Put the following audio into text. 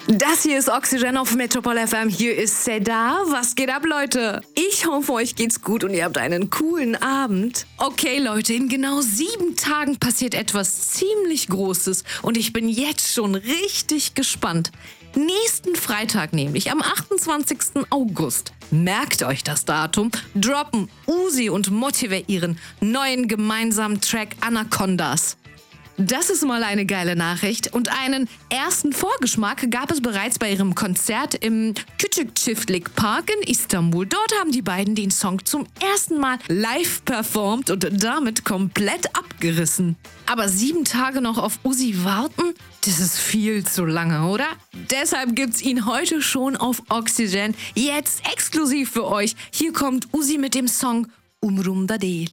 Das hier ist Oxygen auf Metropol FM. Hier ist Seda. Was geht ab, Leute? Ich hoffe, euch geht's gut und ihr habt einen coolen Abend. Okay, Leute, in genau 7 Tagen passiert etwas ziemlich Großes und ich bin jetzt schon richtig gespannt. Nächsten Freitag nämlich, am 28. August, merkt euch das Datum, droppen Uzi und Motive ihren neuen gemeinsamen Track Anacondas. Das ist mal eine geile Nachricht und einen ersten Vorgeschmack gab es bereits bei ihrem Konzert im Küçükçiftlik Park in Istanbul. Dort haben die beiden den Song zum ersten Mal live performt und damit komplett abgerissen. Aber 7 Tage noch auf Uzi warten? Das ist viel zu lange, oder? Deshalb gibt's ihn heute schon auf Oxygen, jetzt exklusiv für euch. Hier kommt Uzi mit dem Song Umurumda Değil.